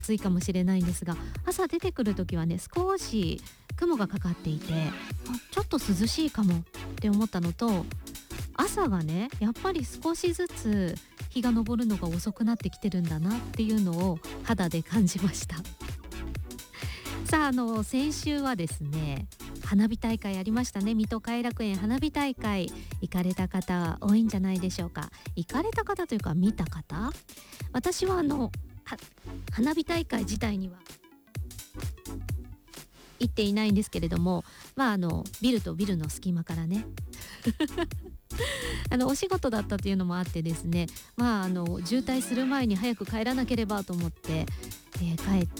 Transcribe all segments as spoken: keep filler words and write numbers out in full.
暑いかもしれないんですが、朝出てくる時はね少し雲がかかっていて、あちょっと涼しいかもって思ったのと、朝がねやっぱり少しずつ日が昇るのが遅くなってきてるんだなっていうのを肌で感じました。さあ、あの先週はですね花火大会ありましたね。水戸偕楽園花火大会行かれた方多いんじゃないでしょうか。行かれた方というか見た方、私はあの花火大会自体には行っていないんですけれども、まああのビルとビルの隙間からねあのお仕事だったというのもあってですね、まああの渋滞する前に早く帰らなければと思って、えー、帰って、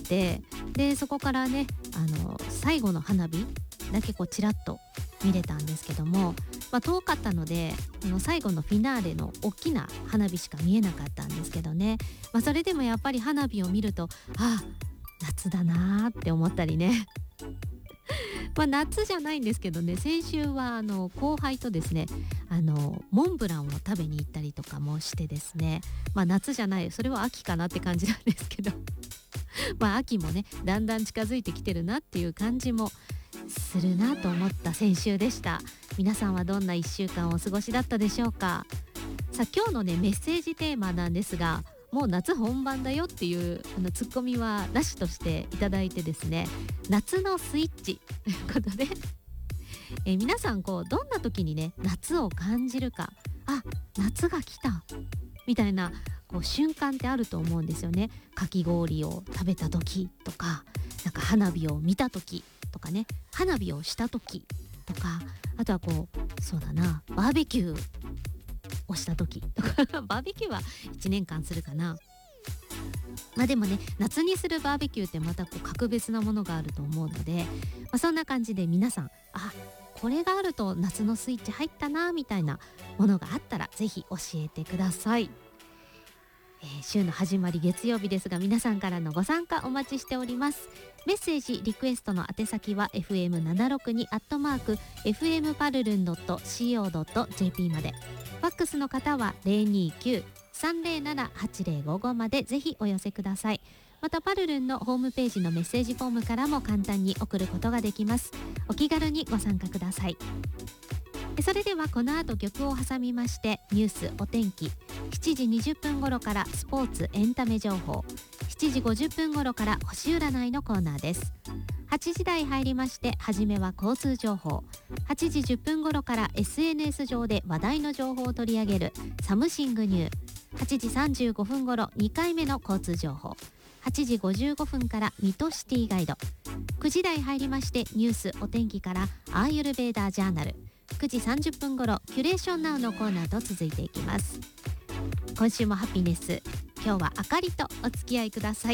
でそこからねあの最後の花火だけこうちらっと見れたんですけども、まあ、遠かったのであの最後のフィナーレの大きな花火しか見えなかったんですけどね、まあ、それでもやっぱり花火を見るとあ夏だなって思ったりねまあ夏じゃないんですけどね、先週はあの後輩とですねあのモンブランを食べに行ったりとかもしてですね、まあ夏じゃない、それは秋かなって感じなんですけどまあ秋もねだんだん近づいてきてるなっていう感じもするなと思った先週でした。皆さんはどんないっしゅうかんお過ごしだったでしょうか。さあ今日のねメッセージテーマなんですが、もう夏本番だよっていうあのツッコミはなしとしていただいてですね、夏のスイッチということでえ皆さんこうどんな時にね夏を感じるか、あ夏が来たみたいなこう瞬間ってあると思うんですよね。かき氷を食べた時とか、なんか花火を見た時とかね、花火をした時とか、あとはこうそうだなバーベキューをした時とかバーベキューはいちねんかんするかな。まあでもね夏にするバーベキューってまたこう格別なものがあると思うので、まあ、そんな感じで皆さんあこれがあると夏のスイッチ入ったなみたいなものがあったらぜひ教えてください。えー、週の始まり月曜日ですが、皆さんからのご参加お待ちしております。メッセージリクエストの宛先は エフエムななろくに アットマーク エフエムパルルン ドット シーオー ドット ジェーピー まで、ファックスの方は ゼロにきゅう さんゼロなな はちゼロごご までぜひお寄せください。またパルルンのホームページのメッセージフォームからも簡単に送ることができます。お気軽にご参加ください。それではこの後曲を挟みまして、ニュースお天気、しちじにじゅっぷん頃からスポーツエンタメ情報、しちじごじゅっぷん頃から星占いのコーナーです。はちじ台入りまして、はじめは交通情報、はちじじゅっぷん頃から エスエヌエス 上で話題の情報を取り上げるサムシングニュー、はちじさんじゅうごふん頃にかいめの交通情報、はちじごじゅうごふんから水戸シティガイド、くじ台入りましてニュースお天気からアーユルベーダージャーナル、くじさんじゅっぷん頃キュレーションナウのコーナーと続いていきます。今週もハピネス、今日はあかりとお付き合いください。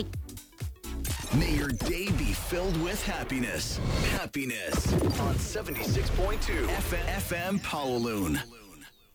May your day be filled with happiness. Happiness on seventy-six point two F M Kowloon.